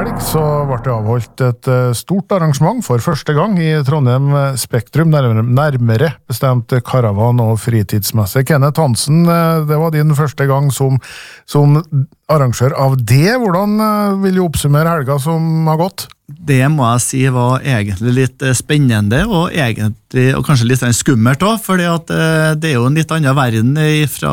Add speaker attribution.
Speaker 1: helg så ble det avholdt et stort arrangement for første gang i Trondheim Spektrum, nærmere bestemt karavan- og fritidsmesse. Kenneth Hansen, det var din første gang som arrangør av det. Hvordan vil du oppsummere helga som har gått?
Speaker 2: Det må jeg si var egentlig litt spennende og kanskje litt skummelt også, fordi at det er jo en litt annen verden fra